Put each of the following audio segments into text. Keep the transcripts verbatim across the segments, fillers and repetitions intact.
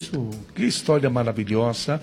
isso, que história maravilhosa.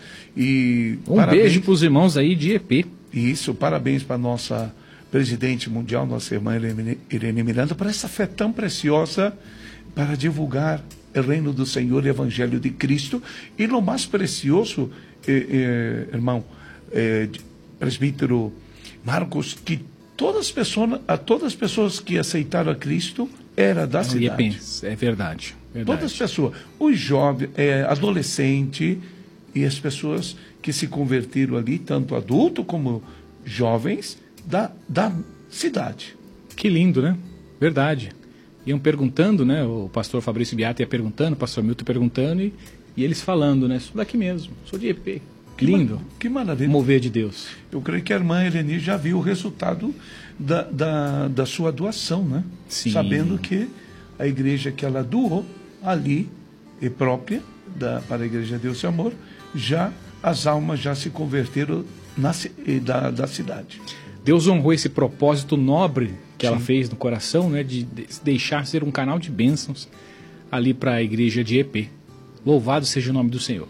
E um parabéns, beijo para os irmãos aí de E P. Isso, parabéns para a nossa presidente mundial, nossa irmã Irene Miranda, por essa fé tão preciosa para divulgar o reino do Senhor, o Evangelho de Cristo. E no mais precioso, eh, eh, irmão, eh, presbítero Marcos, que todas as pessoas, a todas as pessoas que aceitaram a Cristo era da cidade. É verdade, verdade. Todas as pessoas, os jovens, é, adolescentes e as pessoas que se converteram ali, tanto adultos como jovens, da, da cidade. Que lindo, né? Verdade. Iam perguntando, né? O pastor Fabrício Biata ia perguntando, o pastor Milton perguntando, e, e eles falando, né? Sou daqui mesmo, sou de E P. Que lindo. Que maravilha. Mover de Deus. Eu creio que a irmã Eleni já viu o resultado da, da, da sua doação, né? Sim. Sabendo que a igreja que ela doou ali, é própria da, para a Igreja Deus e Amor, já as almas já se converteram na, da, da cidade. Deus honrou esse propósito nobre que Sim. ela fez no coração, né, de deixar ser um canal de bênçãos ali para a igreja de E P. Louvado seja o nome do Senhor.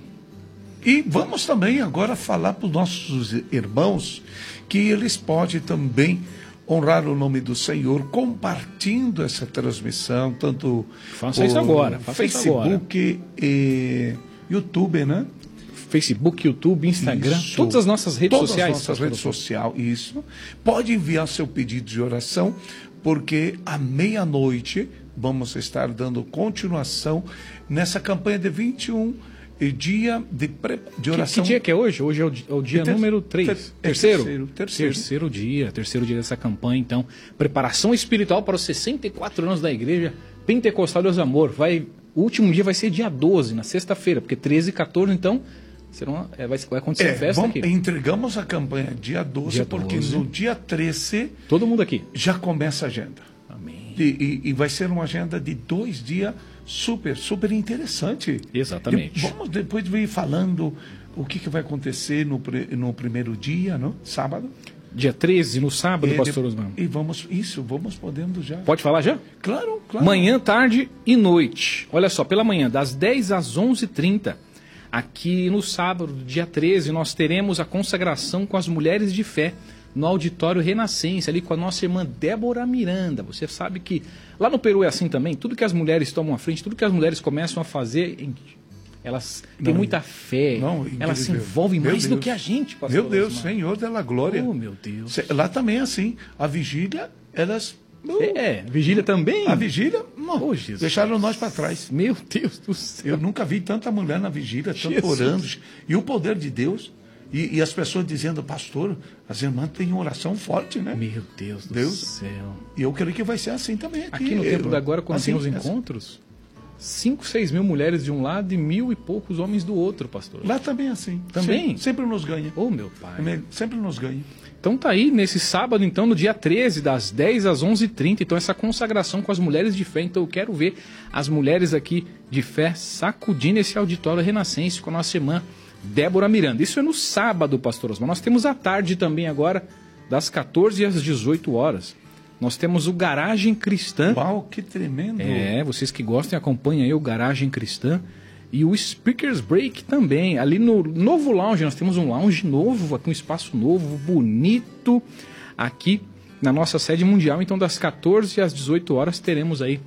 E vamos também agora falar para os nossos irmãos que eles podem também honrar o nome do Senhor compartilhando essa transmissão, tanto faça isso agora, faça Facebook isso agora. E YouTube, né? Facebook, YouTube, Instagram, isso. Todas as nossas redes todas sociais. Todas as nossas redes sociais, isso. Pode enviar seu pedido de oração, porque à meia-noite vamos estar dando continuação nessa campanha de vinte e um dia de, pre... de oração. Que, que dia que é hoje? Hoje é o, é o dia ter... número três. Ter... Terceiro? Terceiro. Terceiro. Terceiro dia, terceiro dia dessa campanha, então. Preparação espiritual para os sessenta e quatro anos da igreja Pentecostal Deus Amor. Vai, o último dia vai ser dia doze, na sexta-feira, porque treze e quatorze, então, serão, é, vai, vai acontecer é, a festa vamos, aqui. Entregamos a campanha dia doze, dia porque doze. No dia treze... Todo mundo aqui. Já começa a agenda. Amém. E, e, e vai ser uma agenda de dois dias super, super interessante. Exatamente. E vamos depois vir falando o que, que vai acontecer no, no primeiro dia, não? Sábado. Dia treze, no sábado, e, pastor Osmar. E vamos, isso, vamos podendo já. Pode falar já? Claro, claro. Manhã, tarde e noite. Olha só, pela manhã, das dez às onze e trinta, aqui no sábado, dia treze, nós teremos a consagração com as mulheres de fé, no auditório Renascença, ali com a nossa irmã Débora Miranda. Você sabe que lá no Peru é assim também, tudo que as mulheres tomam à frente, tudo que as mulheres começam a fazer, elas têm não, muita fé, não, elas se envolvem mais Deus. do que a gente, pastor. Meu Deus, Osmar. Senhor da glória. Oh, meu Deus. Lá também é assim, a vigília, elas... Uh, é, vigília também? A vigília, não, oh, Jesus. Deixaram nós para trás. Meu Deus do céu. Eu nunca vi tanta mulher na vigília, tanto Jesus. orando. E o poder de Deus... E, e as pessoas dizendo, pastor, as irmãs têm oração forte, né? Meu Deus do Deus. céu. E eu creio que vai ser assim também aqui. Aqui no Templo da Glória, quando assim, tem os encontros, cinco, seis mil mulheres de um lado e mil e poucos homens do outro, pastor. Lá também é assim. Também? Sempre, sempre nos ganha. Ô, oh, meu pai. Sempre nos ganha. Então tá aí, nesse sábado, então, no dia treze, das dez às onze e trinta, então essa consagração com as mulheres de fé. Então eu quero ver as mulheres aqui de fé sacudindo esse auditório renascense com a nossa irmã Débora Miranda. Isso é no sábado, pastor Osmar. Nós temos a tarde também agora, das quatorze às dezoito horas. Nós temos o Garagem Cristã. Uau, que tremendo! É, vocês que gostem, acompanhem aí o Garagem Cristã. E o Speakers Break também. Ali no novo lounge, nós temos um lounge novo, aqui um espaço novo, bonito, aqui na nossa sede mundial. Então, das quatorze às dezoito horas, teremos aí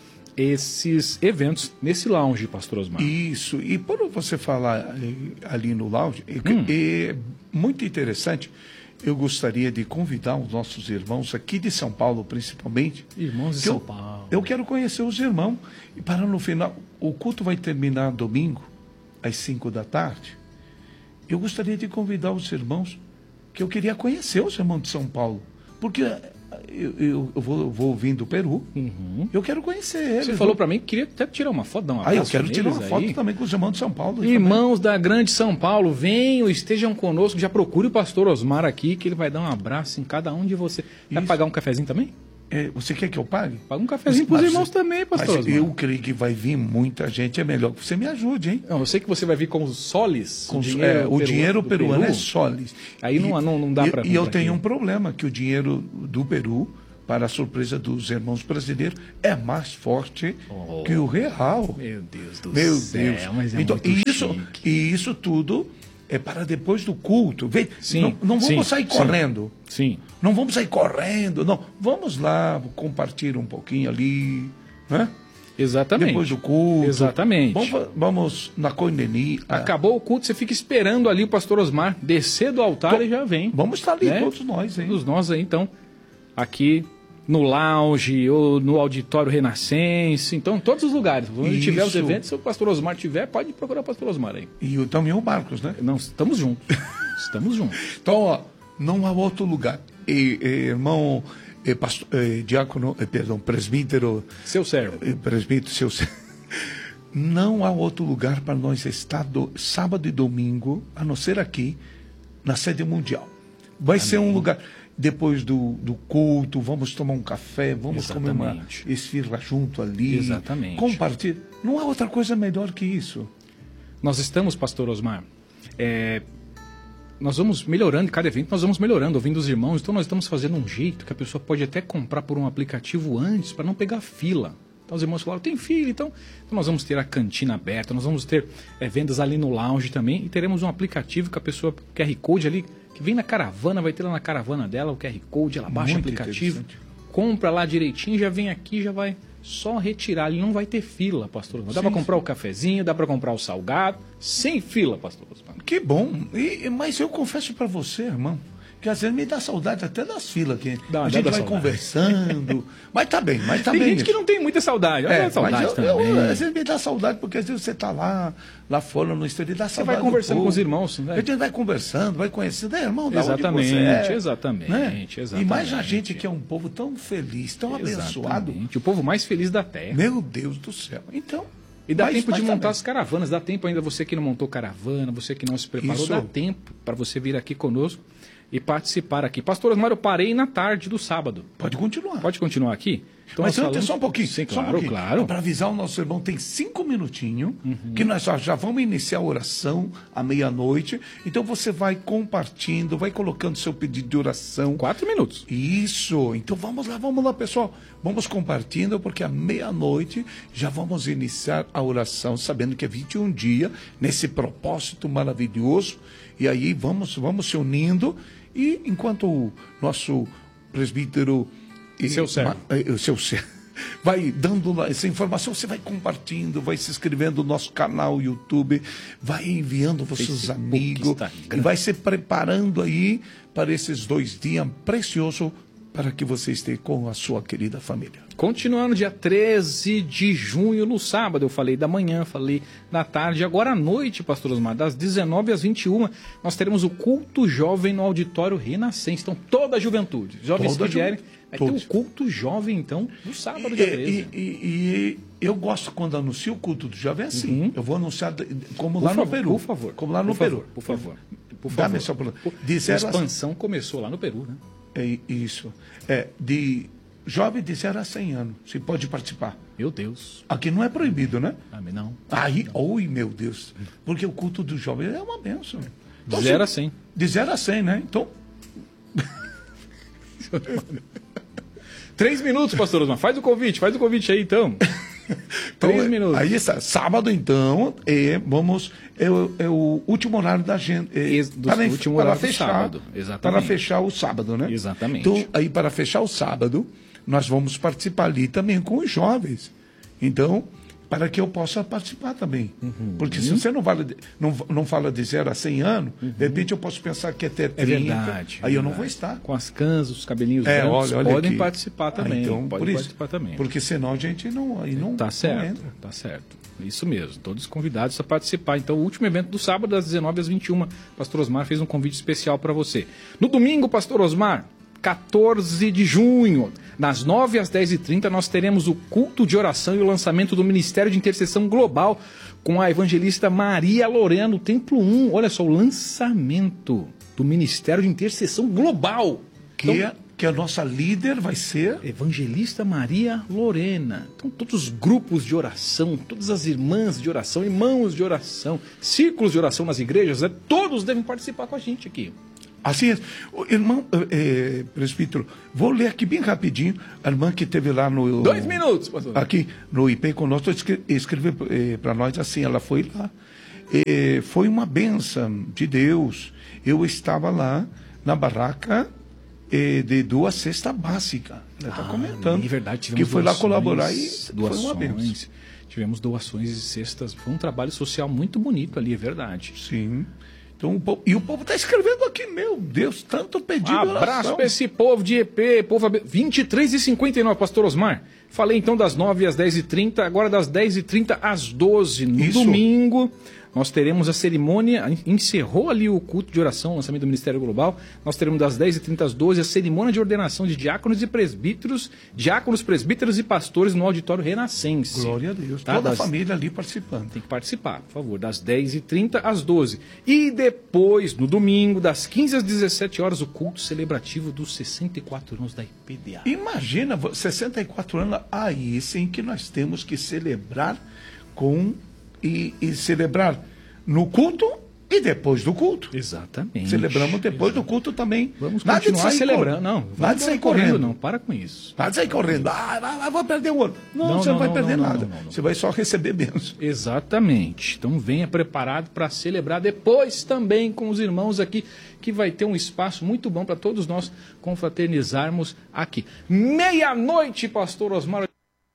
esses eventos nesse lounge, pastor Osmar. Isso, e por você falar ali no lounge, hum. é muito interessante. Eu gostaria de convidar os nossos irmãos aqui de São Paulo, principalmente. Irmãos de São eu, Paulo. Eu quero conhecer os irmãos. E para no final, o culto vai terminar domingo, às cinco da tarde. Eu gostaria de convidar os irmãos, que eu queria conhecer os irmãos de São Paulo. Porque eu, eu, eu, vou, eu vou vir do Peru, uhum. eu quero conhecer eles. Você falou para mim que queria até tirar uma foto, dar um abraço. Ah, eu quero tirar uma aí. foto também com os irmãos de São Paulo. Irmãos também. Da Grande São Paulo, venham, estejam conosco. Já procure o pastor Osmar aqui, que ele vai dar um abraço em cada um de vocês. Vai Isso. pagar um cafezinho também? É, você quer que eu pague? Paga um cafezinho para os irmãos também, pastor Mas Osmar. Eu creio que vai vir muita gente. É melhor que você me ajude, hein? Não, eu sei que você vai vir com os soles. Com, o dinheiro, é, o peruano, dinheiro peruano Peru. é soles. Aí não, e, não, não dá para... E eu tenho aqui. um problema, que o dinheiro do Peru para a surpresa dos irmãos brasileiros, é mais forte Oh. que o real. Meu Deus do Meu céu, Deus. mas é Então, muito e isso, chique. e isso tudo é para depois do culto. Vê, Sim, não, não vamos sim, sair sim. correndo. Sim. Não vamos sair correndo, não. Vamos lá, compartilhar um pouquinho ali, né? Exatamente. Depois do culto. Exatamente. Vamos, vamos na coinonia. Acabou o culto, você fica esperando ali o pastor Osmar descer do altar Tô- e já vem. Vamos estar ali, né? todos nós, hein? Todos nós aí, então, aqui no lounge ou no auditório Renascense, então, em todos os lugares. Onde tiver os Isso. eventos, se o pastor Osmar tiver, pode procurar o pastor Osmar aí. E o- também o Marcos, né? Não, estamos juntos. Estamos juntos. Então, ó, não há outro lugar. E, e, irmão, e, pastor, e, diácono, e, perdão, presbítero, Seu servo. e, presbítero, seu, não há outro lugar para nós estar do, sábado e domingo, a não ser aqui, na sede mundial. Vai ser um lugar, depois do, do culto, vamos tomar um café, vamos comer uma Exatamente. esfirra junto ali. Exatamente. Compartilhar. Não há outra coisa melhor que isso. Nós estamos, pastor Osmar, é, nós vamos melhorando, cada evento nós vamos melhorando, ouvindo os irmãos, então nós estamos fazendo um jeito que a pessoa pode até comprar por um aplicativo antes, para não pegar fila. Então os irmãos falaram, tem fila, então, então nós vamos ter a cantina aberta, nós vamos ter é, vendas ali no lounge também, e teremos um aplicativo que a pessoa, Q R Code ali, que vem na caravana, vai ter lá na caravana dela o Q R Code, ela baixa Muito o aplicativo, interessante. compra lá direitinho, já vem aqui, já vai só retirar, ali não vai ter fila, pastor Osmar. Dá Sim, para comprar sim. o cafezinho, dá para comprar o salgado, sem fila, pastor Osmar. Que bom. E, mas eu confesso para você, irmão, que às vezes me dá saudade até das filas aqui. Dá, a dá, gente dá vai saudade. conversando. Mas tá bem, mas tá Tem bem. gente que isso. não tem muita saudade, olha É, a saudade mas eu, eu, também. às vezes me dá saudade, porque às vezes você está lá, lá fora no exterior, dá Você saudade. vai conversando do com os povo. irmãos, né? A gente vai conversando, vai conhecendo. É, irmão, da Exatamente, onde você é, exatamente, né? exatamente. E mais a gente que é um povo tão feliz, tão abençoado. Exatamente. O povo mais feliz da terra. Meu Deus do céu. Então. E dá mas- tempo de mas tá montar bem. as caravanas, dá tempo ainda, você que não montou caravana, você que não se preparou, Isso. dá tempo para você vir aqui conosco e participar aqui. Pastor Osmar, eu parei na tarde do sábado. Pode continuar. Pode continuar aqui? Então, Mas nós antes, falamos- só um pouquinho. Sim, só um claro, pouquinho. claro. Para avisar o nosso irmão, tem cinco minutinhos, Uhum. que nós já, já vamos iniciar a oração à meia-noite. Então você vai compartilhando, vai colocando seu pedido de oração. Quatro minutos. Isso. Então vamos lá, vamos lá, pessoal. Vamos compartilhando, porque à meia-noite já vamos iniciar a oração, sabendo que é vinte e um dias, nesse propósito maravilhoso. E aí vamos, vamos se unindo. E enquanto o nosso presbítero... e- Seu servo. ma- eh, o seu servo vai dando lá essa informação, você vai compartilhando, vai se inscrevendo no nosso canal YouTube, vai enviando para os seus Facebook, amigos Instagram. e vai se preparando aí para esses dois dias preciosos para que você esteja com a sua querida família. Continuando, dia treze de junho, no sábado, eu falei da manhã, falei da tarde, agora à noite, pastor Osmar, das dezenove às vinte e uma, nós teremos o culto jovem no auditório Renascense. Então, toda a juventude, jovens Toda a que vierem, ju- vai ter todos. o culto jovem, então, no sábado, E, dia treze. e- e- e eu gosto quando anuncio o culto do jovem assim. Uhum. Eu vou anunciar de- como Por lá favor, no Peru. por favor. Como lá no por Peru. Favor, por favor. Por Dá-me favor. essa por- de A zero a- expansão começou lá no Peru, né? É isso. É, de jovem de zero a cem anos. Você pode participar. Meu Deus. Aqui não é proibido, né? Amém, não. Aí, oi, meu Deus. Porque o culto do jovem é uma bênção. Então, De zero a se- cem. De zero a cem, né? Então, Três minutos, pastor Osmar. Faz o convite, faz o convite aí, então. então, Três minutos. Aí está. Sábado, então, é, vamos. É, o- é o último horário da gente. É, Ex- do último horário do sábado, exatamente. Para fechar o sábado, né? Exatamente. Então, aí, para fechar o sábado, nós vamos participar ali também com os jovens. Então, para que eu possa participar também. Uhum. Porque se você não fala, de, não, não fala de zero a cem anos, de repente eu posso pensar que é até É trinta, verdade. aí eu não verdade. vou estar. Com as canas, os cabelinhos É, brancos, olha, olha podem aqui. participar Ah, também. então, podem por isso. participar também. Porque senão a gente não, aí não, Tá não certo, entra. tá certo. Isso mesmo, todos convidados a participar. Então, o último evento do sábado, das dezenove às vinte e uma, Pastor Osmar fez um convite especial para você. No domingo, Pastor Osmar, quatorze de junho, das nove às dez e trinta, nós teremos o culto de oração e o lançamento do Ministério de Intercessão Global com a evangelista Maria Lorena, no Templo um. Olha só, o lançamento do Ministério de Intercessão Global. Que, Então, é, que a nossa líder vai ser. Evangelista Maria Lorena. Então, todos os grupos de oração, todas as irmãs de oração, irmãos de oração, círculos de oração nas igrejas, né, todos devem participar com a gente aqui. Assim é. O irmão, é, presbítero, vou ler aqui bem rapidinho, a irmã que esteve lá no... Dois minutos, pastor. Aqui no I P conosco, escreveu é, para nós assim, ela foi lá, é, foi uma bênção de Deus. Eu estava lá na barraca é, de duas cestas básicas. Ela está Ah, comentando é verdade, tivemos que foi lá doações, colaborar e doações, foi uma bênção. Tivemos doações de cestas, foi um trabalho social muito bonito ali, é verdade. Sim. Então, o povo, e o povo está escrevendo aqui, meu Deus, tanto pedido. Um abraço para esse povo de E P, povo abe- vinte e três e cinquenta e nove, pastor Osmar. Falei então das nove às dez e trinta, agora das dez e trinta às doze, no Isso. domingo. Nós teremos a cerimônia, encerrou ali o culto de oração, lançamento do Ministério Global. Nós teremos das dez e trinta às doze a cerimônia de ordenação de diáconos e presbíteros, diáconos, presbíteros e pastores no auditório Renascense. Glória a Deus. Tá, Toda das- a família ali participando. Tem que participar, por favor, das dez e trinta às doze. E depois, no domingo, das quinze às dezessete horas, o culto celebrativo dos sessenta e quatro anos da I P D A. Imagina, vo- sessenta e quatro anos, aí sim que nós temos que celebrar com e, e celebrar no culto e depois do culto. Exatamente. Celebramos depois do culto também. Vamos Nada de continuar sair celebrando. cor- Não, nada vamos de sair correndo, correndo. não. Para com isso. Nada de sair correndo. Ah, vai, vai, vou perder o ouro. Não, Não, você não, não vai não, perder não, nada. não, não, não. Você vai só receber bênção. Exatamente. Então venha preparado para celebrar depois também com os irmãos aqui, que vai ter um espaço muito bom para todos nós confraternizarmos aqui. Meia-noite, pastor Osmar.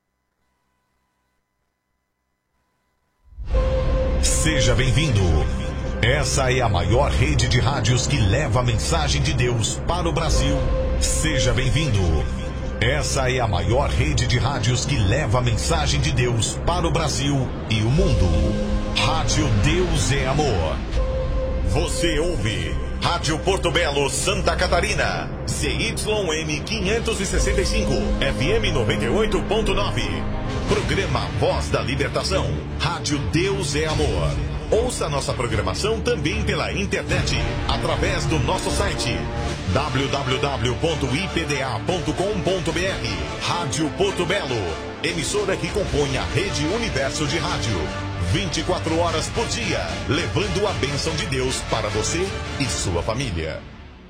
Seja bem-vindo. Essa é a maior rede de rádios que leva a mensagem de Deus para o Brasil. Seja bem-vindo. Essa é a maior rede de rádios que leva a mensagem de Deus para o Brasil e o mundo. Rádio Deus é Amor. Você ouve Rádio Porto Belo, Santa Catarina. C Y M quinhentos e sessenta e cinco, F M noventa e oito ponto nove. Programa Voz da Libertação. Rádio Deus é Amor. Ouça nossa programação também pela internet, através do nosso site w w w ponto i p d a ponto com ponto b r. Rádio Porto Belo, emissora que compõe a rede Universo de Rádio. vinte e quatro horas por dia, levando a bênção de Deus para você e sua família.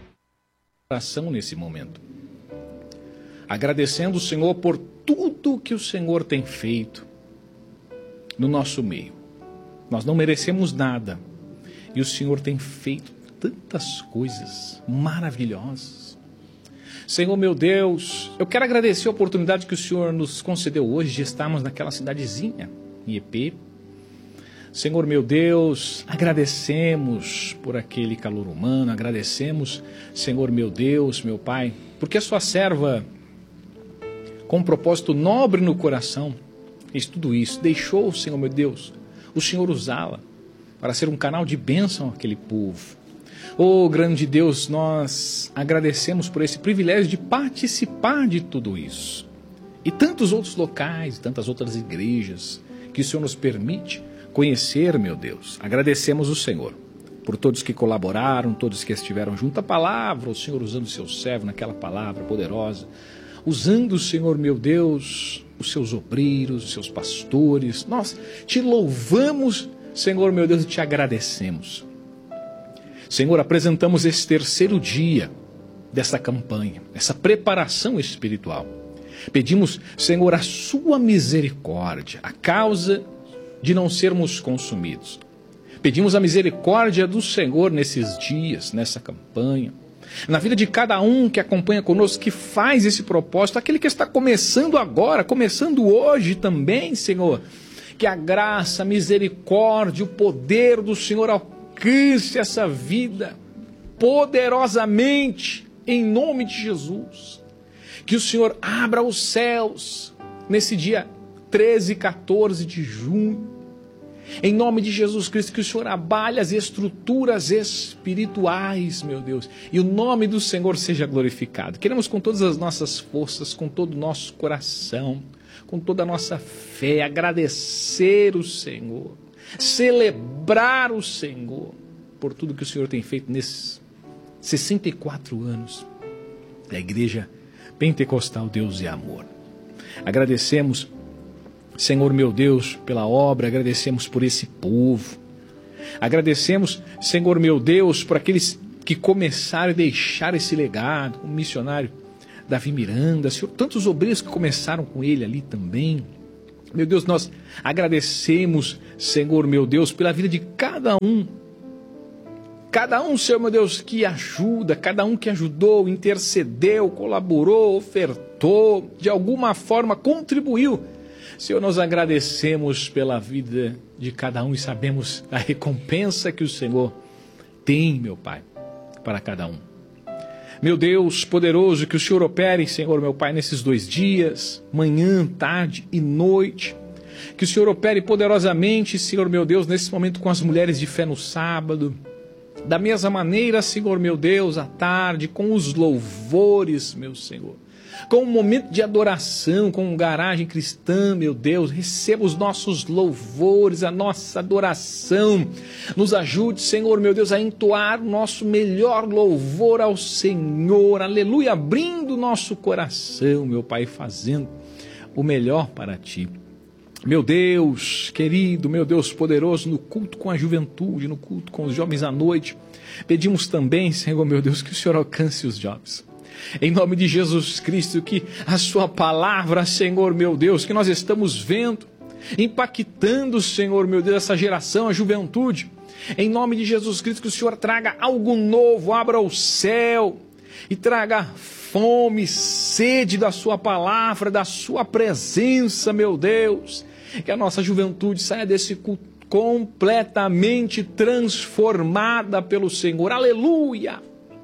Oração nesse momento. Agradecendo o Senhor por tudo que o Senhor tem feito no nosso meio. Nós não merecemos nada. E o Senhor tem feito tantas coisas maravilhosas. Senhor meu Deus, eu quero agradecer a oportunidade que o Senhor nos concedeu hoje de estarmos naquela cidadezinha, em E P. Senhor meu Deus, agradecemos por aquele calor humano, agradecemos, Senhor meu Deus, meu Pai, porque a sua serva, com um propósito nobre no coração, fez tudo isso, deixou, Senhor meu Deus, o Senhor usá-la para ser um canal de bênção àquele povo. Oh, grande Deus, nós agradecemos por esse privilégio de participar de tudo isso. E tantos outros locais, tantas outras igrejas que o Senhor nos permite conhecer, meu Deus. Agradecemos o Senhor por todos que colaboraram, todos que estiveram junto à palavra, o Senhor usando o seu servo naquela palavra poderosa, usando o Senhor, meu Deus, os seus obreiros, os seus pastores. Nós te louvamos, Senhor, meu Deus, e te agradecemos. Senhor, apresentamos esse terceiro dia dessa campanha, essa preparação espiritual. Pedimos, Senhor, a sua misericórdia, a causa de não sermos consumidos. Pedimos a misericórdia do Senhor nesses dias, nessa campanha, na vida de cada um que acompanha conosco, que faz esse propósito, aquele que está começando agora, começando hoje também, Senhor. Que a graça, a misericórdia, o poder do Senhor alcance essa vida poderosamente, em nome de Jesus. Que o Senhor abra os céus nesse dia treze e quatorze de junho. Em nome de Jesus Cristo, que o Senhor abale as estruturas espirituais, meu Deus, e o nome do Senhor seja glorificado. Queremos com todas as nossas forças, com todo o nosso coração, com toda a nossa fé, agradecer o Senhor, celebrar o Senhor por tudo que o Senhor tem feito nesses sessenta e quatro anos da Igreja Pentecostal Deus e Amor. Agradecemos, Senhor meu Deus, pela obra, agradecemos por esse povo. Agradecemos, Senhor meu Deus, por aqueles que começaram e deixaram esse legado, o missionário Davi Miranda, Senhor, tantos obreiros que começaram com ele ali também. Meu Deus, nós agradecemos, Senhor, meu Deus, pela vida de cada um. Cada um, Senhor, meu Deus, que ajuda, cada um que ajudou, intercedeu, colaborou, ofertou, de alguma forma contribuiu. Senhor, nós agradecemos pela vida de cada um e sabemos a recompensa que o Senhor tem, meu Pai, para cada um. Meu Deus poderoso, que o Senhor opere, Senhor, meu Pai, nesses dois dias, manhã, tarde e noite. Que o Senhor opere poderosamente, Senhor, meu Deus, nesse momento com as mulheres de fé no sábado. Da mesma maneira, Senhor, meu Deus, à tarde, com os louvores, meu Senhor. Com um momento de adoração, com um garagem cristã, meu Deus, receba os nossos louvores, a nossa adoração. Nos ajude, Senhor, meu Deus, a entoar o nosso melhor louvor ao Senhor, aleluia, abrindo o nosso coração, meu Pai, fazendo o melhor para Ti. Meu Deus, querido, meu Deus poderoso, no culto com a juventude, no culto com os jovens à noite, pedimos também, Senhor, meu Deus, que o Senhor alcance os jovens. Em nome de Jesus Cristo, que a sua palavra, Senhor, meu Deus, que nós estamos vendo, impactando, Senhor, meu Deus, essa geração, a juventude. Em nome de Jesus Cristo, que o Senhor traga algo novo, abra o céu e traga fome, sede da sua palavra, da sua presença, meu Deus. Que a nossa juventude saia desse culto completamente transformada pelo Senhor. Aleluia!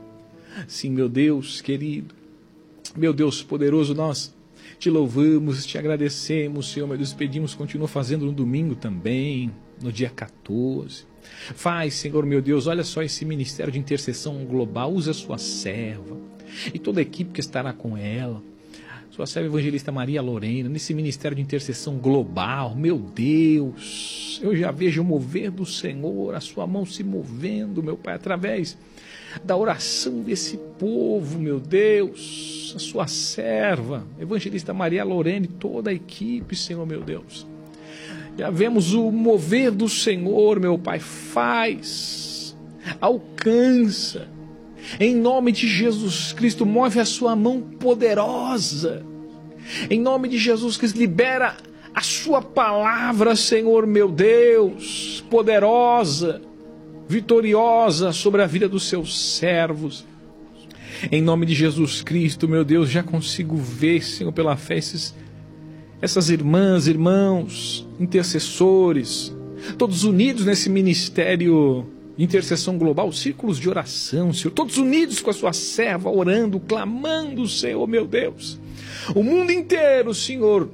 Sim, meu Deus querido, meu Deus poderoso, nós te louvamos, te agradecemos, Senhor, meu Deus, pedimos, continua fazendo no domingo também, no dia quatorze. Faz, Senhor, meu Deus, olha só esse ministério de intercessão global, usa a sua serva e toda a equipe que estará com ela, sua serva evangelista Maria Lorena, nesse ministério de intercessão global. Meu Deus, eu já vejo o mover do Senhor, a sua mão se movendo, meu Pai, através da oração desse povo, meu Deus, a sua serva, evangelista Maria Lorena e toda a equipe, Senhor, meu Deus. Já vemos o mover do Senhor, meu Pai, faz, alcança, em nome de Jesus Cristo, move a sua mão poderosa, em nome de Jesus Cristo, libera a sua palavra, Senhor, meu Deus, poderosa, vitoriosa sobre a vida dos seus servos. Em nome de Jesus Cristo, meu Deus, já consigo ver, Senhor, pela fé, esses, essas irmãs, irmãos, intercessores, todos unidos nesse ministério de intercessão global, círculos de oração, Senhor, todos unidos com a sua serva, orando, clamando, Senhor, meu Deus, o mundo inteiro, Senhor,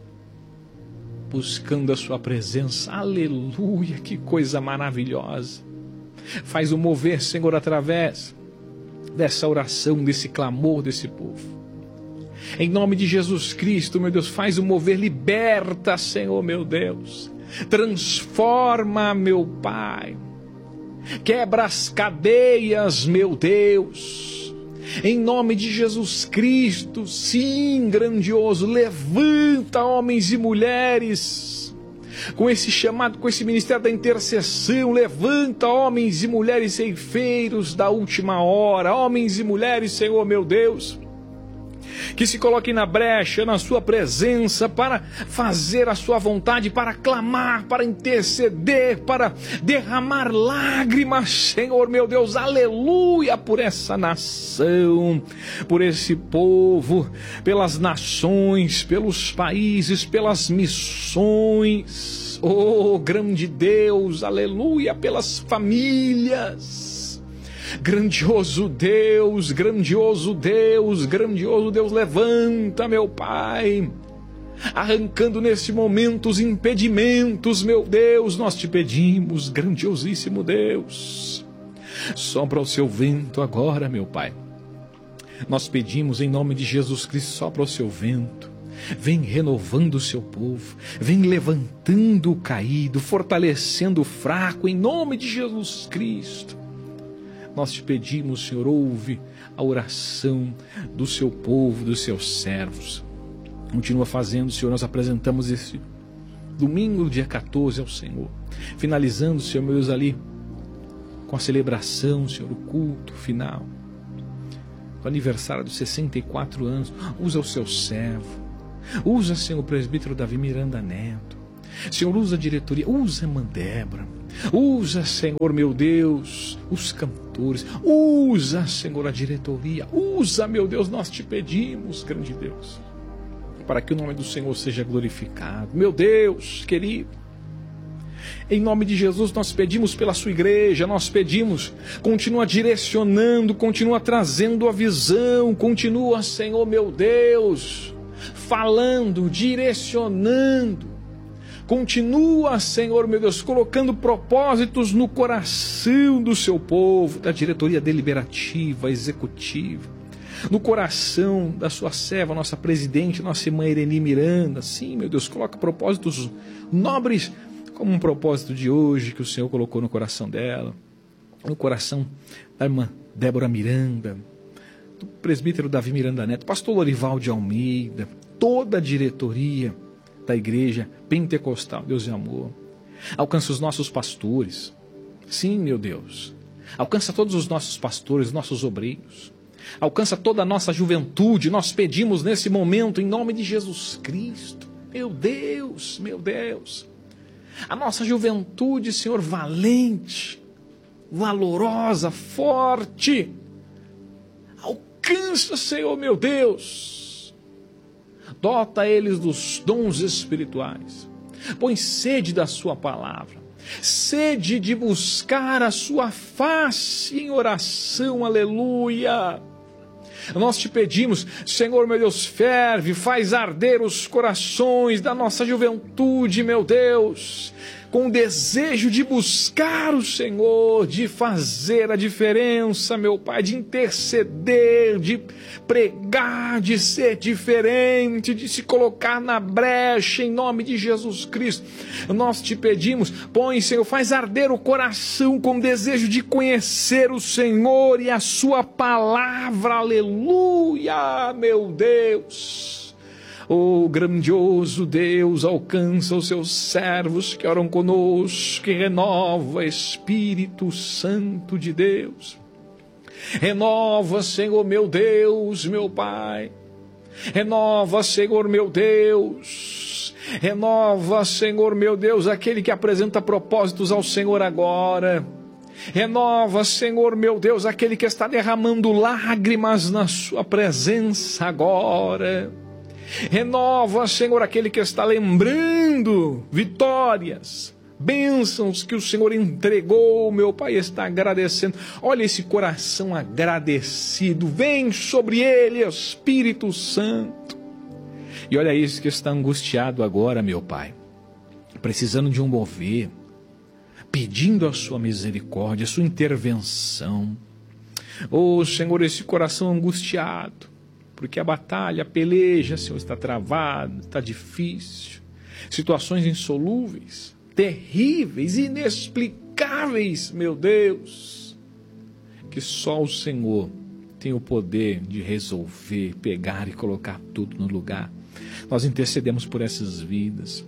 buscando a sua presença. Aleluia, que coisa maravilhosa. Faz o mover, Senhor, através dessa oração, desse clamor desse povo. Em nome de Jesus Cristo, meu Deus, faz o mover, liberta, Senhor, meu Deus. Transforma, meu Pai. Quebra as cadeias, meu Deus. Em nome de Jesus Cristo, sim, grandioso, levanta homens e mulheres com esse chamado, com esse ministério da intercessão. Levanta homens e mulheres ceifeiros da última hora, homens e mulheres, Senhor, meu Deus, que se coloquem na brecha, na sua presença, para fazer a sua vontade, para clamar, para interceder, para derramar lágrimas, Senhor, meu Deus, aleluia, por essa nação, por esse povo, pelas nações, pelos países, pelas missões, oh, grande Deus, aleluia, pelas famílias. Grandioso Deus, grandioso Deus, grandioso Deus, levanta, meu Pai, arrancando neste momento os impedimentos, meu Deus, nós te pedimos, grandiosíssimo Deus, sopra o seu vento agora, meu Pai, nós pedimos em nome de Jesus Cristo, sopra o seu vento, vem renovando o seu povo, vem levantando o caído, fortalecendo o fraco, em nome de Jesus Cristo. Nós te pedimos, Senhor, ouve a oração do seu povo, dos seus servos. Continua fazendo, Senhor, nós apresentamos esse domingo, dia quatorze, ao Senhor. Finalizando, Senhor, meu Deus, ali, com a celebração, Senhor, o culto final, o aniversário dos sessenta e quatro anos. Usa o seu servo, usa, Senhor, o presbítero Davi Miranda Neto, Senhor, usa a diretoria, usa a irmã Débora, usa, Senhor, meu Deus, os cantores, usa, Senhor, a diretoria, usa, meu Deus, nós te pedimos, grande Deus, para que o nome do Senhor seja glorificado. Meu Deus, querido, em nome de Jesus nós pedimos pela sua igreja, nós pedimos, continua direcionando, continua trazendo a visão, continua, Senhor, meu Deus, falando, direcionando, continua, Senhor, meu Deus, colocando propósitos no coração do seu povo, da diretoria deliberativa, executiva, no coração da sua serva, nossa presidente, nossa irmã Irene Miranda. Sim, meu Deus, coloca propósitos nobres, como um propósito de hoje que o Senhor colocou no coração dela, no coração da irmã Débora Miranda, do presbítero Davi Miranda Neto, pastor Lorival de Almeida, toda a diretoria da igreja pentecostal, Deus de amor. Alcança os nossos pastores. Sim, meu Deus. Alcança todos os nossos pastores, nossos obreiros. Alcança toda a nossa juventude. Nós pedimos nesse momento, em nome de Jesus Cristo. Meu Deus, meu Deus. A nossa juventude, Senhor, valente, valorosa, forte. Alcança, Senhor, meu Deus. Dota eles dos dons espirituais. Põe sede da sua palavra. Sede de buscar a sua face em oração, aleluia. Nós te pedimos, Senhor, meu Deus, ferve, faz arder os corações da nossa juventude, meu Deus, com o desejo de buscar o Senhor, de fazer a diferença, meu Pai, de interceder, de pregar, de ser diferente, de se colocar na brecha, em nome de Jesus Cristo. Nós te pedimos, põe, Senhor, faz arder o coração com o desejo de conhecer o Senhor e a sua palavra, aleluia, meu Deus. Oh, grandioso Deus, alcança os seus servos que oram conosco, que renova, Espírito Santo de Deus. Renova, Senhor, meu Deus, meu Pai. Renova, Senhor, meu Deus. Renova, Senhor, meu Deus, aquele que apresenta propósitos ao Senhor agora. Renova, Senhor, meu Deus, aquele que está derramando lágrimas na sua presença agora. Renova, Senhor, aquele que está lembrando vitórias, bênçãos que o Senhor entregou, meu Pai, está agradecendo. Olha esse coração agradecido, vem sobre ele, Espírito Santo. E olha esse que está angustiado agora, meu Pai, precisando de um mover, pedindo a sua misericórdia, a sua intervenção. Oh, Senhor, esse coração angustiado, porque a batalha, a peleja, Senhor, está travada, está difícil. Situações insolúveis, terríveis, inexplicáveis, meu Deus, que só o Senhor tem o poder de resolver, pegar e colocar tudo no lugar. Nós intercedemos por essas vidas.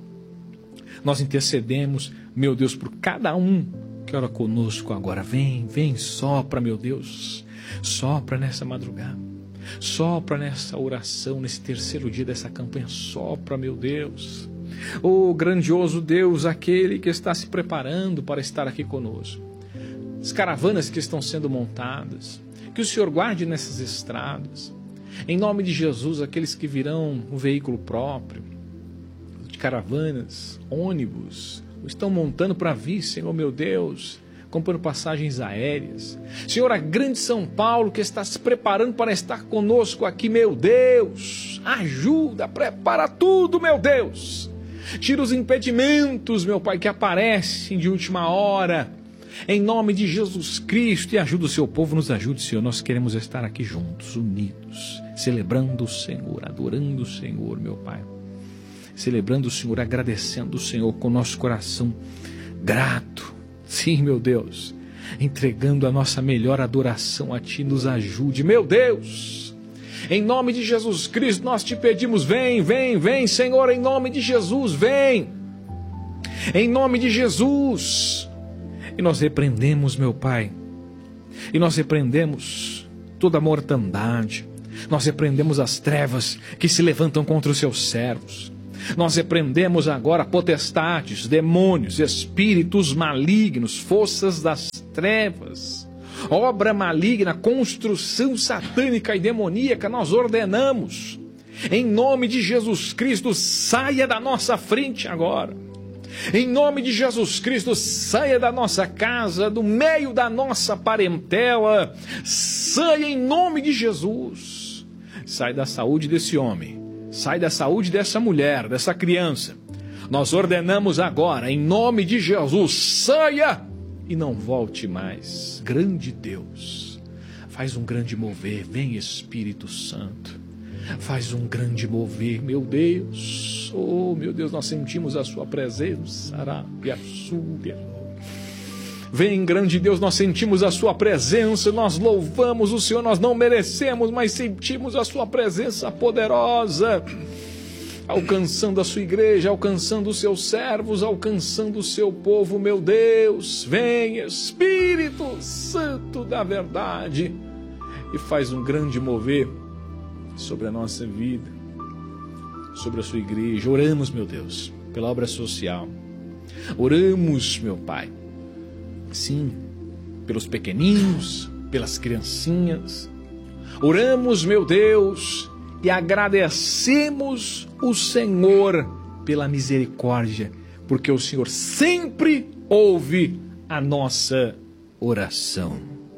Nós intercedemos, meu Deus, por cada um que ora conosco agora. Vem, vem, sopra, meu Deus, sopra nessa madrugada. Sopra nessa oração, nesse terceiro dia dessa campanha, sopra, meu Deus. Oh, grandioso Deus, aquele que está se preparando para estar aqui conosco. As caravanas que estão sendo montadas, que o Senhor guarde nessas estradas. Em nome de Jesus, aqueles que virão um veículo próprio, de caravanas, ônibus, estão montando para vir, Senhor, meu Deus, comprando passagens aéreas. Senhor, a grande São Paulo que está se preparando para estar conosco aqui, meu Deus, ajuda, prepara tudo, meu Deus. Tira os impedimentos, meu Pai, que aparecem de última hora, em nome de Jesus Cristo, e ajuda o seu povo, nos ajude, Senhor. Nós queremos estar aqui juntos, unidos, celebrando o Senhor, adorando o Senhor, meu Pai, celebrando o Senhor, agradecendo o Senhor com o nosso coração grato. Sim, meu Deus, entregando a nossa melhor adoração a Ti, nos ajude, meu Deus, em nome de Jesus Cristo, nós te pedimos, vem, vem, vem, Senhor, em nome de Jesus, vem, em nome de Jesus, E nós repreendemos, meu Pai, e nós repreendemos toda a mortandade, nós repreendemos as trevas que se levantam contra os seus servos. Nós repreendemos agora potestades, demônios, espíritos malignos, forças das trevas, obra maligna, construção satânica e demoníaca. Nós ordenamos, em nome de Jesus Cristo, saia da nossa frente agora. Em nome de Jesus Cristo, saia da nossa casa, do meio da nossa parentela, saia em nome de Jesus. Sai da saúde desse homem, sai da saúde dessa mulher, dessa criança. Nós ordenamos agora, em nome de Jesus, saia e não volte mais. Grande Deus, faz um grande mover, vem Espírito Santo, faz um grande mover, meu Deus. Oh, meu Deus, nós sentimos a sua presença. Vem, grande Deus, nós sentimos a sua presença, nós louvamos o Senhor, nós não merecemos, mas sentimos a sua presença poderosa, alcançando a sua igreja, alcançando os seus servos, alcançando o seu povo, meu Deus. Vem, Espírito Santo da verdade, e faz um grande mover sobre a nossa vida, sobre a sua igreja. Oramos, meu Deus, pela obra social. Oramos, meu Pai, sim, pelos pequeninos, pelas criancinhas. Oramos, meu Deus, e agradecemos o Senhor pela misericórdia, porque o Senhor sempre ouve a nossa oração.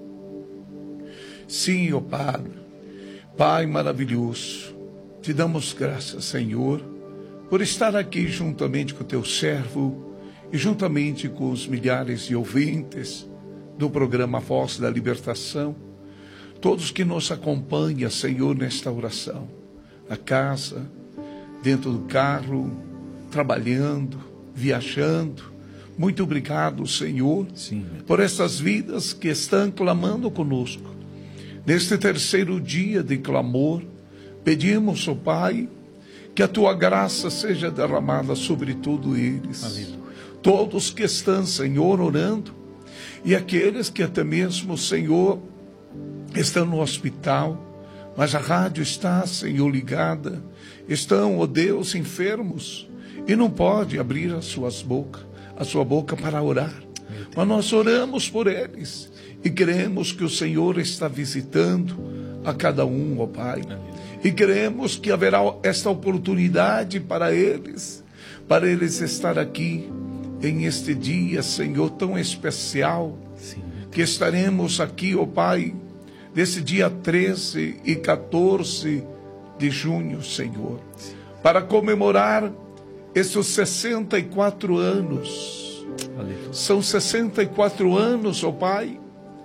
Sim, ó Padre, Pai maravilhoso, te damos graças, Senhor, por estar aqui juntamente com o teu servo e juntamente com os milhares de ouvintes do programa Voz da Libertação, todos que nos acompanham, Senhor, nesta oração, na casa, dentro do carro, trabalhando, viajando. Muito obrigado, Senhor, Sim, por essas vidas que estão clamando conosco. Neste terceiro dia de clamor, pedimos, ó Pai, que a tua graça seja derramada sobre todos eles. Aleluia. Todos que estão, Senhor, orando, e aqueles que até mesmo, Senhor, estão no hospital, mas a rádio está, Senhor, ligada, estão, ó Deus, enfermos, e não pode abrir as suas bocas, a sua boca para orar. Mas nós oramos por eles, e cremos que o Senhor está visitando a cada um, ó Pai. E cremos que haverá esta oportunidade para eles, para eles estar aqui em este dia, Senhor, tão especial. Sim. Que estaremos aqui, ó Pai, nesse dia treze e quatorze de junho, Senhor, Sim. para comemorar esses sessenta e quatro anos. Aleluia. São sessenta e quatro anos, ó Pai,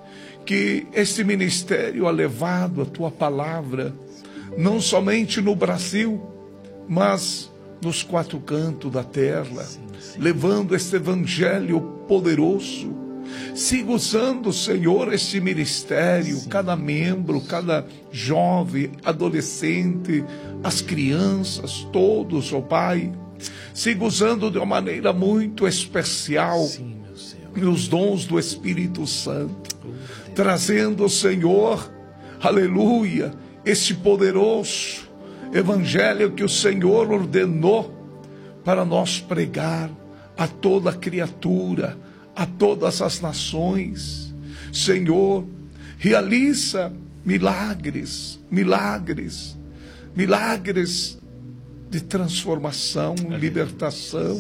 que este ministério ha levado a tua palavra, não somente no Brasil, mas nos quatro cantos da terra, sim, sim. levando este evangelho poderoso. Siga usando, Senhor, este ministério, sim. cada membro, cada jovem, adolescente, as crianças, todos, ó Pai. Siga usando de uma maneira muito especial, sim, meu Senhor, os dons do Espírito Santo, oh, trazendo, Senhor, aleluia, este poderoso evangelho que o Senhor ordenou para nós pregar a toda criatura, a todas as nações. Senhor, realiza milagres, milagres, milagres de transformação, libertação,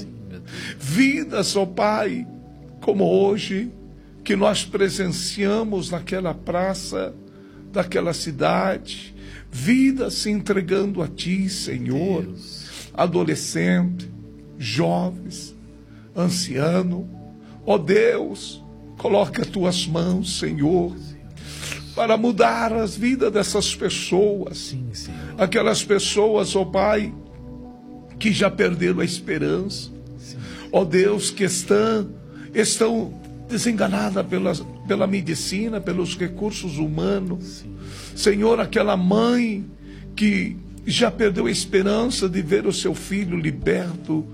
vidas, ó Pai, como hoje, que nós presenciamos naquela praça, daquela cidade, vidas se entregando a Ti, Senhor, Deus. Adolescente, jovens, anciano, ó Deus, coloca as Tuas mãos, Senhor, para mudar as vidas dessas pessoas, sim, aquelas pessoas, ó Pai, que já perderam a esperança, sim. ó Deus, que estão, estão desenganadas pela, pela medicina, pelos recursos humanos, sim. Senhor, aquela mãe que já perdeu a esperança de ver o seu filho liberto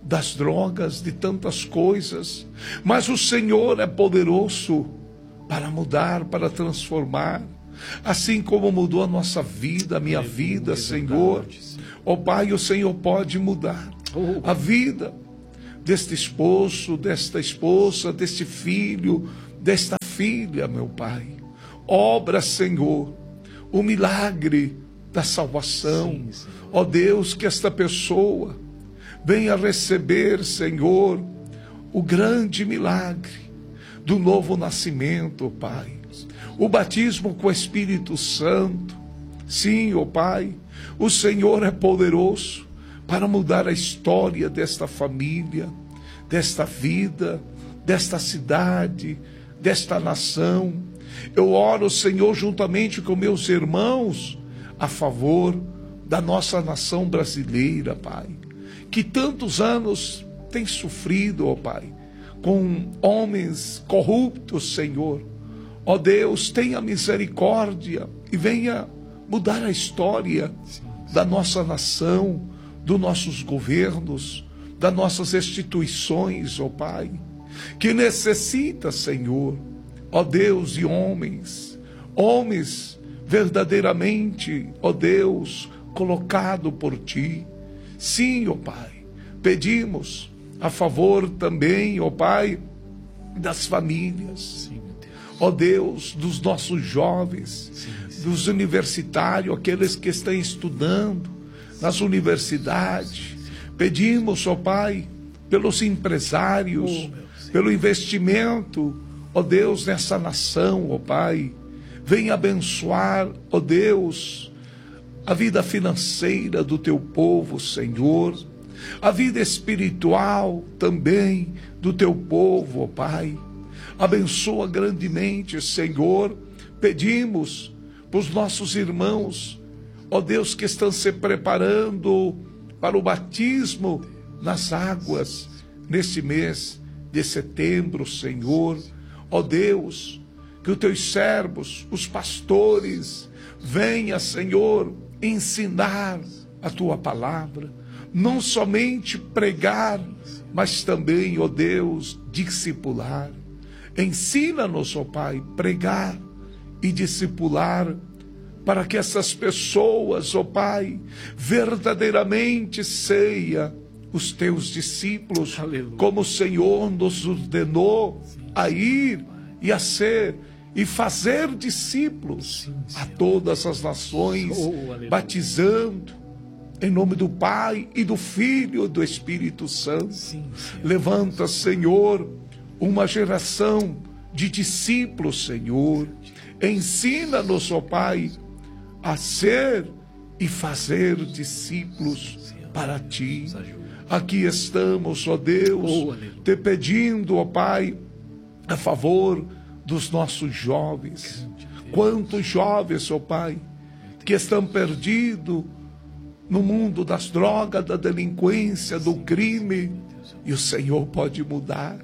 das drogas, de tantas coisas, mas o Senhor é poderoso para mudar, para transformar, assim como mudou a nossa vida, a minha vida, Senhor. Ó Pai, o Senhor pode mudar a vida deste esposo, desta esposa, deste filho, desta filha, meu Pai. Obra, Senhor, o milagre da salvação. Ó Deus, que esta pessoa venha receber, Senhor, o grande milagre do novo nascimento, ó Pai. O batismo com o Espírito Santo. Sim, ó Pai, o Senhor é poderoso para mudar a história desta família, desta vida, desta cidade, desta nação. Eu oro, Senhor, juntamente com meus irmãos, a favor da nossa nação brasileira, Pai, que tantos anos tem sofrido, ó Pai, com homens corruptos, Senhor. Ó Deus, tenha misericórdia e venha mudar a história da nossa nação, dos nossos governos, das nossas instituições, ó Pai, que necessita, Senhor, ó Deus, de homens, homens verdadeiramente, ó Deus, colocado por Ti. Sim, ó Pai, pedimos a favor também, ó Pai, das famílias, ó Deus, dos nossos jovens, sim, sim. dos universitários, aqueles que estão estudando nas universidades. Pedimos, ó Pai, pelos empresários, oh, pelo investimento, ó Deus, nessa nação, ó Pai. Venha abençoar, ó Deus, a vida financeira do Teu povo, Senhor. A vida espiritual também do Teu povo, ó Pai. Abençoa grandemente, Senhor. Pedimos para os nossos irmãos, ó Deus, que estão se preparando para o batismo nas águas neste mês de setembro, Senhor. Ó Deus, que os Teus servos, os pastores, venha, Senhor, ensinar a Tua palavra, não somente pregar, mas também, ó Deus, discipular. Ensina-nos, ó Pai, pregar e discipular, para que essas pessoas, ó Pai, verdadeiramente sejam os Teus discípulos, aleluia, como o Senhor nos ordenou a ir e a ser e fazer discípulos, sim, a todas as nações, oh, batizando em nome do Pai e do Filho e do Espírito Santo. Sim, levanta, Senhor, uma geração de discípulos, Senhor. Ensina-nos, ó Pai, a ser e fazer discípulos para Ti. Aqui estamos, ó Deus, Te pedindo, ó Pai, a favor dos nossos jovens. Quantos jovens, ó Pai, que estão perdidos no mundo das drogas, da delinquência, do crime, e o Senhor pode mudar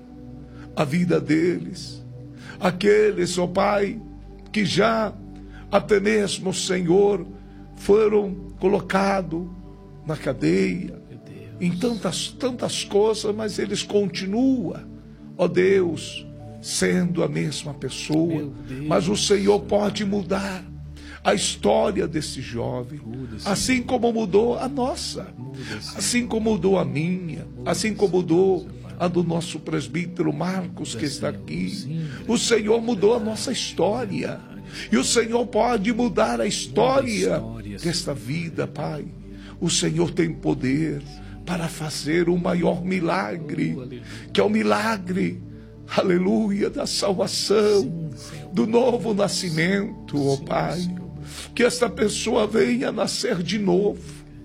a vida deles. Aqueles, ó Pai, que já até mesmo, Senhor, foram colocados na cadeia, em tantas, tantas coisas, mas eles continuam, ó Deus, sendo a mesma pessoa. Mas o Senhor pode mudar a história desse jovem, assim como mudou a nossa, assim como mudou a minha, assim como mudou a do nosso presbítero Marcos, que está aqui. O Senhor mudou a nossa história, e o Senhor pode mudar a história desta vida, Pai. O Senhor tem poder para fazer o maior milagre, que é o milagre, aleluia, da salvação, do novo nascimento, ó Pai. Que esta pessoa venha nascer de novo,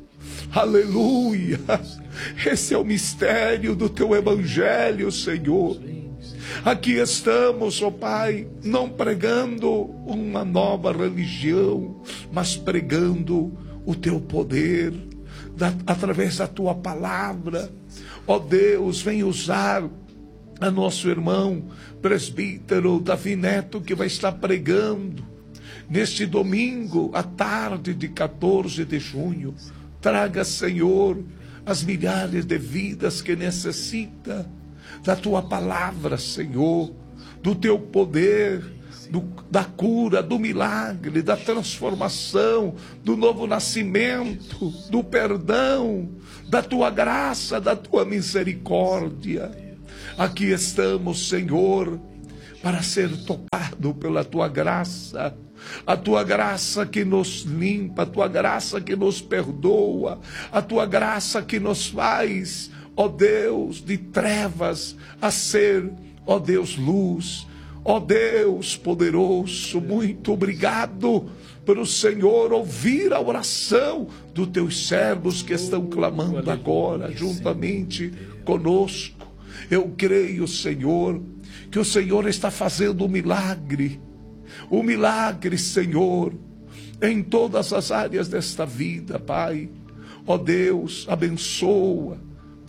aleluia. Esse é o mistério do Teu Evangelho, Senhor. Aqui estamos, ó Pai, não pregando uma nova religião, mas pregando o Teu poder, da, através da Tua palavra. Ó Deus, vem usar a nosso irmão presbítero Davi Neto, que vai estar pregando neste domingo, à tarde de quatorze de junho. Traga, Senhor, as milhares de vidas que necessitam da tua palavra, Senhor, do teu poder, do, da cura, do milagre, da transformação, do novo nascimento, do perdão, da tua graça, da tua misericórdia. Aqui estamos, Senhor, para ser tocado pela tua graça, a tua graça que nos limpa, a tua graça que nos perdoa, a tua graça que nos faz, ó Deus, de trevas a ser, ó Deus, luz. Ó Deus poderoso, muito obrigado pelo Senhor ouvir a oração dos teus servos que estão clamando agora juntamente conosco. Eu creio, Senhor, que o Senhor está fazendo um milagre, um milagre, Senhor, em todas as áreas desta vida, Pai. Ó Deus, abençoa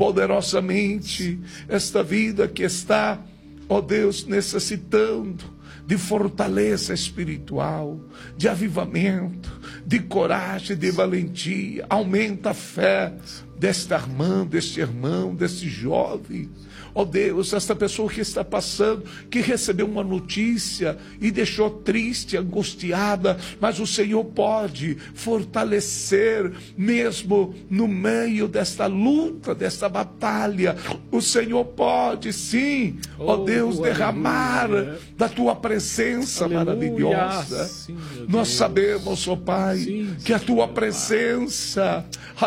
poderosamente esta vida que está, ó Deus, necessitando de fortaleza espiritual, de avivamento, de coragem, de valentia. Aumenta a fé desta irmã, deste irmão, deste jovem. Ó Deus, esta pessoa que está passando, que recebeu uma notícia e deixou triste, angustiada, mas o Senhor pode fortalecer mesmo no meio desta luta, desta batalha. O Senhor pode sim, ó Deus, derramar da tua presença maravilhosa. Sim, nós sabemos, ó Pai, sim, que a tua presença,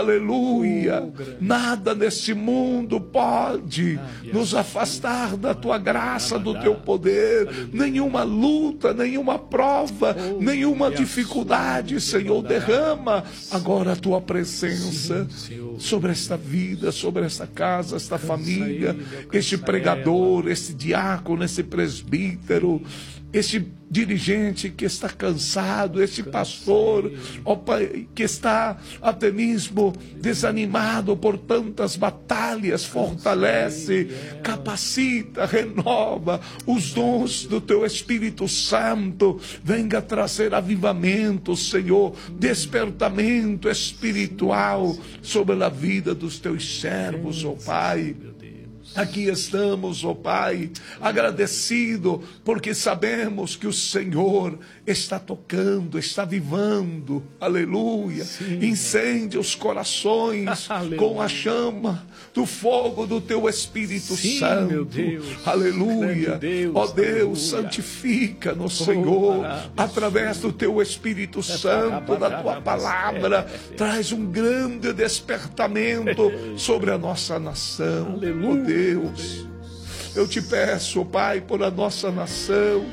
aleluia, oh, nada neste mundo pode nos afastar da tua graça, do teu poder. Nenhuma luta, nenhuma prova, nenhuma dificuldade, Senhor, derrama agora a tua presença sobre esta vida, sobre esta casa, esta família, este pregador, este diácono, este presbítero, este dirigente que está cansado, este pastor, ó Pai, que está até mesmo desanimado por tantas batalhas. Fortalece, capacita, renova os dons do teu Espírito Santo. Venga trazer avivamento, Senhor, despertamento espiritual sobre a vida dos teus servos, ó Pai. Aqui estamos, ó Pai, agradecido, porque sabemos que o Senhor está tocando, está avivando, aleluia. Sim. Incendia os corações com a chama do fogo do teu Espírito Sim, Santo, meu Deus. Aleluia. Deus, ó Deus, santifica-nos, Senhor, através do teu Espírito Santo, da tua palavra, traz um grande despertamento sobre a nossa nação. Aleluia. Ó Deus, Deus, eu te peço, Pai, por a nossa nação,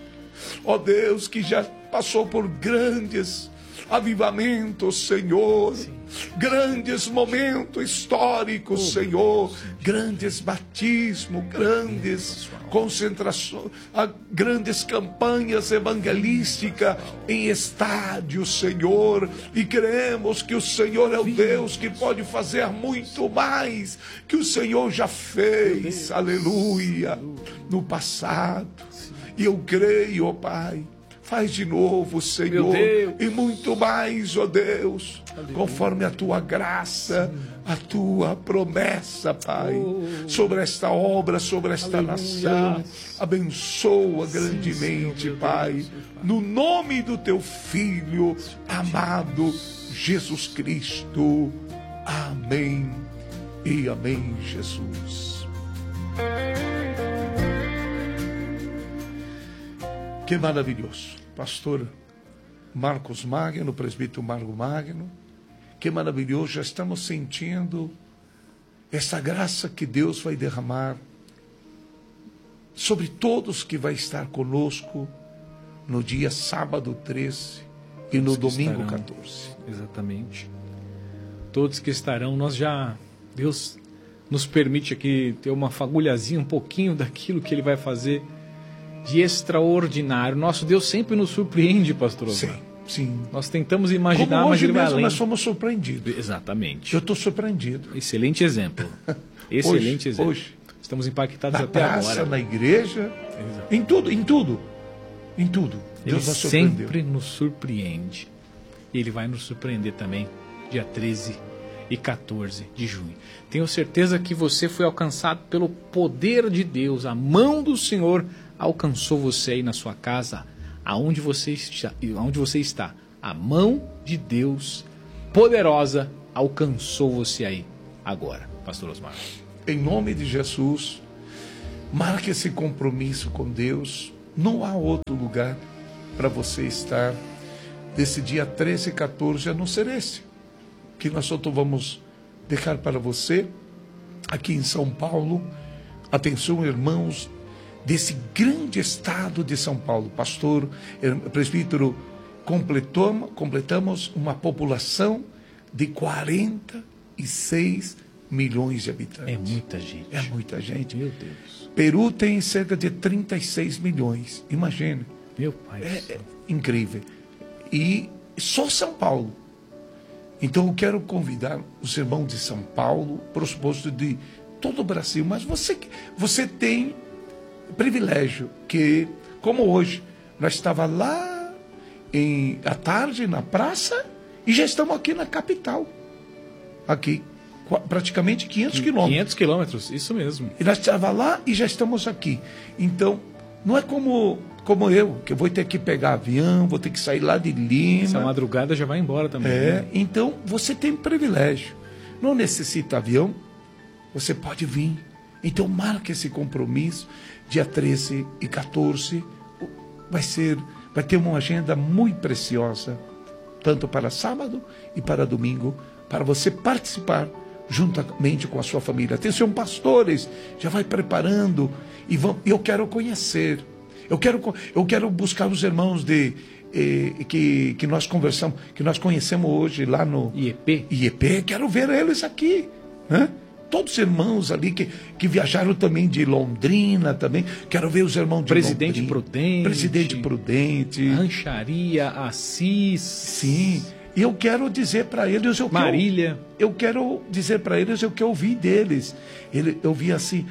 ó Deus, que já passou por grandes avivamentos, Senhor, Sim. grandes momentos históricos, oh, Senhor, Deus. Grandes batismos, grandes concentrações, grandes campanhas evangelísticas em estádios, Senhor, e cremos que o Senhor é o Deus que pode fazer muito mais que o Senhor já fez, aleluia, no passado. E eu creio, ó Pai, faz de novo, Senhor, e muito mais, ó Deus, aleluia, conforme a tua graça, sim, a tua promessa, Pai, oh, sobre esta obra, sobre esta aleluia, nação. Abençoa sim, grandemente, Senhor, Pai, Deus, no nome do teu Filho amado, Jesus Cristo. Amém e amém, Jesus. Que maravilhoso. Pastor Marcos Magno, presbítero Marco Magno, que maravilhoso, já estamos sentindo essa graça que Deus vai derramar sobre todos que vai estar conosco no dia sábado treze e no domingo estarão, quatorze. Exatamente. Todos que estarão, nós já, Deus nos permite aqui ter uma fagulhazinha, um pouquinho daquilo que Ele vai fazer de extraordinário. Nosso Deus sempre nos surpreende, pastor Osmar. Sim, sim. Nós tentamos imaginar, mas Ele vai além. Nós somos surpreendidos. Exatamente. Eu estou surpreendido. Excelente exemplo. Excelente hoje, exemplo. Hoje. Estamos impactados na até praça, agora. Na igreja, exato, em tudo, em tudo, em tudo. Deus Ele sempre nos surpreende. E Ele vai nos surpreender também, dia treze e quatorze de junho. Tenho certeza que você foi alcançado pelo poder de Deus. A mão do Senhor alcançou você aí na sua casa, aonde você está, aonde você está. A mão de Deus poderosa alcançou você aí agora, pastor Osmar. Em nome de Jesus, marque esse compromisso com Deus. Não há outro lugar para você estar desse dia treze e quatorze a não ser esse, que nós só vamos deixar para você aqui em São Paulo. Atenção, irmãos, desse grande estado de São Paulo. Pastor, presbítero, completamos, completamos uma população de quarenta e seis milhões de habitantes. É muita gente. É muita gente. Meu Deus. Peru tem cerca de trinta e seis milhões. Imagine. Meu pai. É, é incrível. E só São Paulo. Então eu quero convidar os irmãos de São Paulo, pressuposto de todo o Brasil, mas você, você tem privilégio, que como hoje, nós estávamos lá em, à tarde na praça e já estamos aqui na capital. Aqui, praticamente quinhentos quilômetros. quinhentos quilômetros, isso mesmo. E nós estávamos lá e já estamos aqui. Então, não é como, como eu, que eu vou ter que pegar avião, vou ter que sair lá de Lima. Essa madrugada já vai embora também. É, né? então você tem privilégio. Não necessita avião, você pode vir. Então marque esse compromisso, dia treze e quatorze, vai ser, vai ter uma agenda muito preciosa, tanto para sábado e para domingo, para você participar juntamente com a sua família. Atenção, pastores, já vai preparando e vão, eu quero conhecer. Eu quero, eu quero buscar os irmãos de, eh, que, que nós conversamos, que nós conhecemos hoje lá no I E P. I E P, quero ver eles aqui. Né? Todos os irmãos ali que, que viajaram também de Londrina também. Quero ver os irmãos de Presidente Londrina. Prudente. Presidente Prudente. Rancharia, Assis. Sim. E eu quero dizer para eles o que Marília. Eu, eu quero dizer para eles o que eu ouvi deles. Ele, eu vi assim,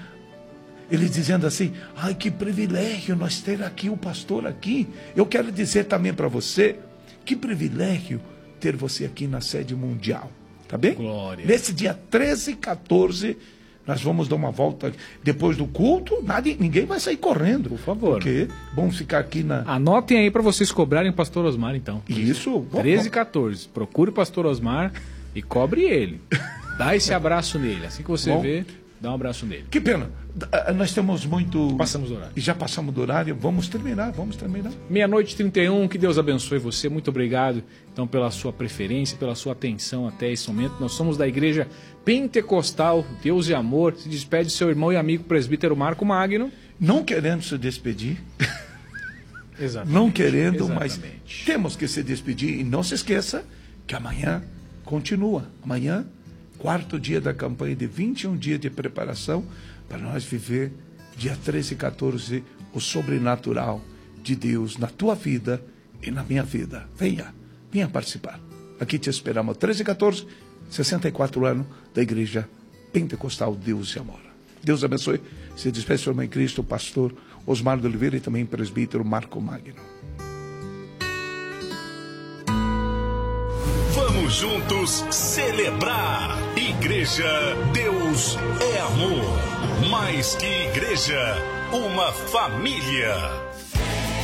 eles dizendo assim, ai, que privilégio nós ter aqui o pastor aqui. Eu quero dizer também para você, que privilégio ter você aqui na sede mundial. Tá bem? Glória. Nesse dia treze e quatorze, nós vamos dar uma volta depois do culto. Nada, ninguém vai sair correndo. Por favor. Porque vamos ficar aqui na... Anotem aí para vocês cobrarem o pastor Osmar, então. Isso. treze e quatorze. Procure o pastor Osmar e cobre ele. Dá esse abraço nele. Assim que você Bom. vê, dá um abraço nele. Que pena. Nós temos muito... Passamos do horário. E já passamos do horário. Vamos terminar, vamos terminar. Meia-noite e trinta e um, que Deus abençoe você. Muito obrigado, então, pela sua preferência, pela sua atenção até esse momento. Nós somos da Igreja Pentecostal Deus e Amor. Se despede seu irmão e amigo presbítero Marco Magno. Não querendo se despedir. Exatamente. Não querendo, Exatamente. mas temos que se despedir. E não se esqueça que amanhã continua. Amanhã, quarto dia da campanha de vinte e um dias de preparação para nós viver dia treze e quatorze o sobrenatural de Deus na tua vida e na minha vida. Venha, venha participar. Aqui te esperamos, treze e quatorze, sessenta e quatro anos da Igreja Pentecostal Deus e Amor. Deus abençoe. Se despede sua mãe Cristo, o pastor Osmar de Oliveira e também presbítero Marco Magno. Vamos juntos celebrar. Igreja Deus é Amor. Mais que igreja, uma família.